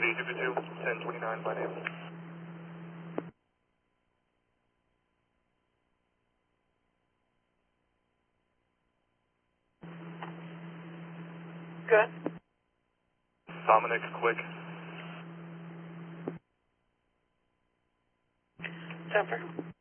222, 1029 by name. Good. Dominic, quick. Temper.